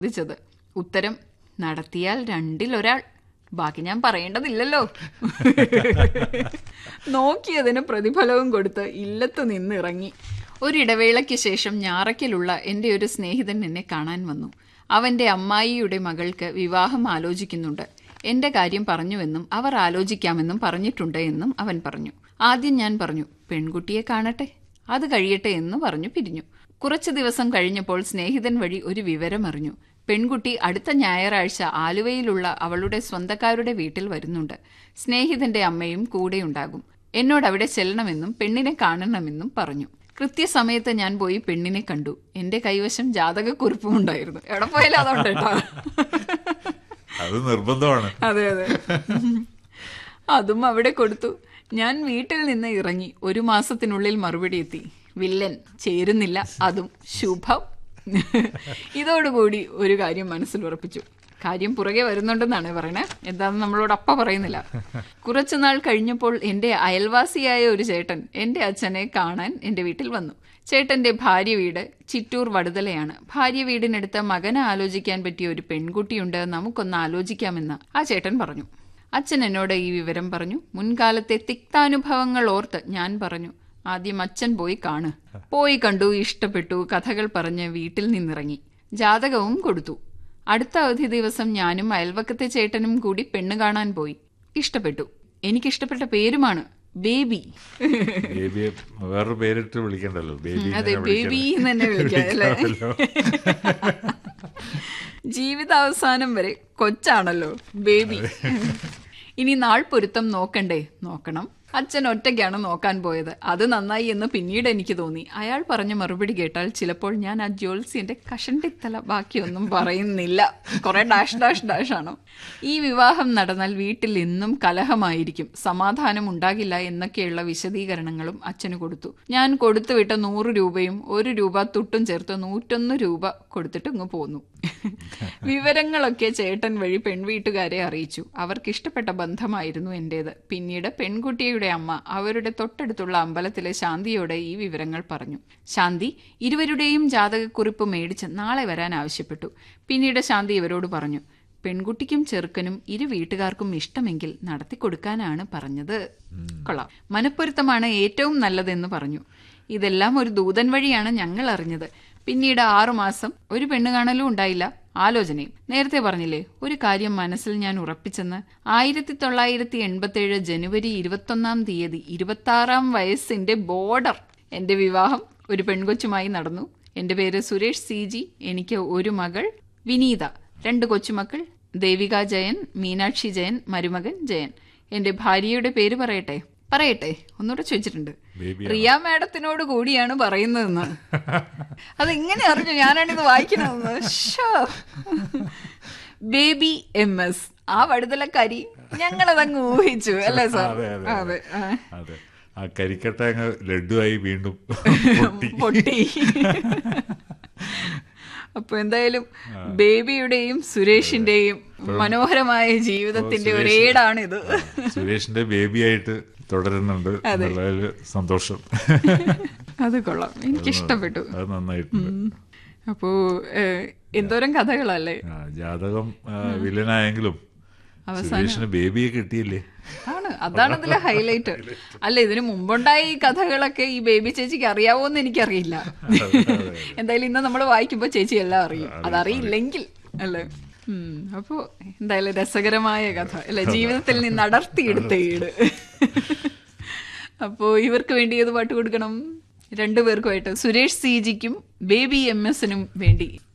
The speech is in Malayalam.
ചോദിച്ചത്. ഉത്തരം: നടത്തിയാൽ രണ്ടിലൊരാൾ. ബാക്കി ഞാൻ പറയേണ്ടതില്ലല്ലോ. നോക്കിയതിന് പ്രതിഫലവും കൊടുത്ത് ഇല്ലത്ത് നിന്നിറങ്ങി. ഒരിടവേളയ്ക്ക് ശേഷം ഞാറയ്ക്കലുള്ള എൻ്റെ ഒരു സ്നേഹിതൻ എന്നെ കാണാൻ വന്നു. അവൻ്റെ അമ്മായിയുടെ മകൾക്ക് വിവാഹം ആലോചിക്കുന്നുണ്ട്. എൻ്റെ കാര്യം പറഞ്ഞുവെന്നും അവർ ആലോചിക്കാമെന്നും പറഞ്ഞിട്ടുണ്ട് എന്നും അവൻ പറഞ്ഞു. ആദ്യം ഞാൻ പറഞ്ഞു, പെൺകുട്ടിയെ കാണട്ടെ, അത് കഴിയട്ടെ എന്ന് പറഞ്ഞു പിരിഞ്ഞു. കുറച്ചു ദിവസം കഴിഞ്ഞപ്പോൾ സ്നേഹിതൻ വഴി ഒരു വിവരമറിഞ്ഞു. പെൺകുട്ടി അടുത്ത ഞായറാഴ്ച ആലുവയിലുള്ള അവളുടെ സ്വന്തക്കാരുടെ വീട്ടിൽ വരുന്നുണ്ട്. സ്നേഹിതന്റെ അമ്മയും കൂടെയുണ്ടാകും. എന്നോട് അവിടെ ചെല്ലണമെന്നും പെണ്ണിനെ കാണണമെന്നും പറഞ്ഞു. കൃത്യസമയത്ത് ഞാൻ പോയി പെണ്ണിനെ കണ്ടു. എന്റെ കൈവശം ജാതകക്കുറിപ്പും ഉണ്ടായിരുന്നു. എവിടെ പോയാലും അതുകൊണ്ട് കേട്ടോ. അത് നിർബന്ധമാണ്. അതെ അതെ, അതും അവിടെ കൊടുത്തു. ഞാൻ വീട്ടിൽ നിന്ന് ഇറങ്ങി. 1 മാസത്തിനുള്ളിൽ മറുപടി എത്തി. വില്ലൻ ചേരുന്നില്ല, അതും ശുഭം. ഇതോടുകൂടി ഒരു കാര്യം മനസ്സിൽ ഉറപ്പിച്ചു. കാര്യം പുറകെ വരുന്നുണ്ടെന്നാണ് പറയണേ. എന്താണെന്ന് നമ്മളോട് അപ്പ പറയുന്നില്ല. കുറച്ചുനാൾ കഴിഞ്ഞപ്പോൾ എൻ്റെ അയൽവാസിയായ ഒരു ചേട്ടൻ എൻ്റെ അച്ഛനെ കാണാൻ എൻ്റെ വീട്ടിൽ വന്നു. ചേട്ടന്റെ ഭാര്യ വീട് ചിറ്റൂർ വടുതലയാണ്. ഭാര്യ വീടിനടുത്ത് മകനെ ആലോചിക്കാൻ പറ്റിയ ഒരു പെൺകുട്ടിയുണ്ട്, നമുക്കൊന്ന് ആലോചിക്കാമെന്ന് ആ ചേട്ടൻ പറഞ്ഞു. അച്ഛൻ എന്നോട് ഈ വിവരം പറഞ്ഞു. മുൻകാലത്തെ തിക്താനുഭവങ്ങൾ ഓർത്ത് ഞാൻ പറഞ്ഞു, ആദ്യം അച്ഛൻ പോയി കാണ്. പോയി കണ്ടു, ഇഷ്ടപ്പെട്ടു. കഥകൾ പറഞ്ഞ് വീട്ടിൽ നിന്നിറങ്ങി. ജാതകവും കൊടുത്തു. അടുത്ത അവധി ദിവസം ഞാനും അയൽവക്കത്തെ ചേട്ടനും കൂടി പെണ്ണ് കാണാൻ പോയി. ഇഷ്ടപ്പെട്ടു. എനിക്കിഷ്ടപ്പെട്ട പേരുമാണ് ബേബി. വേറൊരു പേരിട്ട് വിളിക്കണ്ടല്ലോ. അതെ, ബേബി എന്ന് തന്നെ വിളിക്കാം അല്ലേ. ജീവിതാവസാനം വരെ കൊച്ചാണല്ലോ ബേബി. ഇനി നാൾ പൊരുത്തം നോക്കണ്ടേ? നോക്കണം. അച്ഛൻ ഒറ്റയ്ക്കാണ് നോക്കാൻ പോയത്. അത് നന്നായി എന്ന് പിന്നീട് എനിക്ക് തോന്നി. അയാൾ പറഞ്ഞ മറുപടി കേട്ടാൽ ചിലപ്പോൾ ഞാൻ ആ ജ്യോത്സ്യന്റെ കഷണ്ടിത്തല ബാക്കിയൊന്നും പറയുന്നില്ല. കുറെ ഡാഷ് ഡാഷ് ഡാഷ് ആണോ. ഈ വിവാഹം നടന്നാൽ വീട്ടിൽ എന്നും കലഹമായിരിക്കും, സമാധാനം ഉണ്ടാകില്ല എന്നൊക്കെയുള്ള വിശദീകരണങ്ങളും അച്ഛന് കൊടുത്തു. ഞാൻ കൊടുത്തുവിട്ട 100 രൂപയും 1 രൂപ തുട്ടും ചേർത്ത് 101 രൂപ കൊടുത്തിട്ട് ഇങ്ങ് പോന്നു. വിവരങ്ങളൊക്കെ ചേട്ടൻ വഴി പെൺവീട്ടുകാരെ അറിയിച്ചു. അവർക്കിഷ്ടപ്പെട്ട ബന്ധമായിരുന്നു എന്റേത്. പിന്നീട് പെൺകുട്ടിയുടെ അമ്മ അവരുടെ തൊട്ടടുത്തുള്ള അമ്പലത്തിലെ ശാന്തിയോടെ ഈ വിവരങ്ങൾ പറഞ്ഞു. ശാന്തി ഇരുവരുടെയും ജാതകക്കുറിപ്പ് മേടിച്ച് നാളെ വരാൻ ആവശ്യപ്പെട്ടു. പിന്നീട് ശാന്തി ഇവരോട് പറഞ്ഞു, പെൺകുട്ടിക്കും ചെറുക്കനും ഇരു വീട്ടുകാർക്കും ഇഷ്ടമെങ്കിൽ നടത്തിക്കൊടുക്കാനാണ് പറഞ്ഞത്. കൊള്ളാം. മനപ്പൊരുത്തമാണ് ഏറ്റവും നല്ലതെന്ന് പറഞ്ഞു. ഇതെല്ലാം ഒരു ദൂതൻ വഴിയാണ് ഞങ്ങൾ അറിഞ്ഞത്. പിന്നീട് 6 മാസം ഒരു പെണ്ണ് കാണലും ഉണ്ടായില്ല, ആലോചനയും. നേരത്തെ പറഞ്ഞില്ലേ, ഒരു കാര്യം മനസ്സിൽ ഞാൻ ഉറപ്പിച്ചെന്ന്. 1987 ജനുവരി 21 തീയതി 26ാം വയസ്സിന്റെ ബോർഡർ എന്റെ വിവാഹം ഒരു പെൺകൊച്ചുമായി നടന്നു. എന്റെ പേര് സുരേഷ് CG. എനിക്ക് ഒരു മകൾ വിനീത, 2 കൊച്ചുമക്കൾ ദേവിക ജയൻ, മീനാക്ഷി ജയൻ, മരുമകൻ ജയൻ. എന്റെ ഭാര്യയുടെ പേര് പറയട്ടെ? ഒന്നുകൂടെ ചോദിച്ചിട്ടുണ്ട്. റിയ മാഡത്തിനോട് കൂടിയാണ് പറയുന്നതെന്ന്. അതെങ്ങനെ അറിഞ്ഞു ഞാനാണിത് വായിക്കണമെന്ന്? Baby MS. ആ വടുതലക്കാരി ഞങ്ങളതങ്ങ് ഊഹിച്ചു അല്ലേ സാർ? അതെ. ആ കരിക്കട്ട ലഡുവായി വീണ്ടും പൊട്ടി. അപ്പൊ എന്തായാലും ബേബിയുടെയും സുരേഷിന്റെയും മനോഹരമായ ജീവിതത്തിന്റെ ഒരേടാണിത്. സുരേഷിന്റെ ബേബിയായിട്ട് തുടരുന്നുണ്ട്. സന്തോഷം. അത് കൊള്ളാം, എനിക്കിഷ്ടപ്പെട്ടു. അത് നന്നായിട്ടുണ്ട്. അപ്പോ എന്തോരം കഥകളല്ലേ. ജാതകം വില്ലനായെങ്കിലും സുരേഷിന് ബേബിയെ കിട്ടിയില്ലേ? അതാണ് അതിലെ ഹൈലൈറ്റ്. അല്ല, ഇതിനു മുമ്പുണ്ടായ ഈ കഥകളൊക്കെ ഈ ബേബി ചേച്ചിക്ക് അറിയാവോന്ന് എനിക്കറിയില്ല. എന്തായാലും ഇന്ന് നമ്മൾ വായിക്കുമ്പോ ചേച്ചി എല്ലാം അറിയും. അതറിയില്ലെങ്കിൽ അല്ലേ. അപ്പോ എന്തായാലും രസകരമായ കഥ അല്ലെ, ജീവിതത്തിൽ നിന്ന് അടർത്തിയെടുത്ത ഈട്. അപ്പോ ഇവർക്ക് വേണ്ടി ഏത് പാട്ട് കൊടുക്കണം? 2 പേർക്കുമായിട്ട് സുരേഷ് CGക്കും ബേബി MS വേണ്ടി